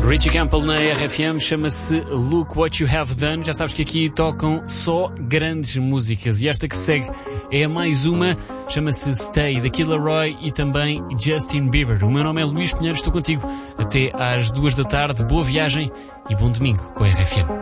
Richie Campbell na RFM, chama-se Look What You Have Done. Já sabes que aqui tocam só grandes músicas. E esta que segue é mais uma, chama-se Stay, da Kid Laroi e também Justin Bieber. O meu nome é Luís Pinheiro, estou contigo até às 2 da tarde. Boa viagem e bom domingo com a RFM.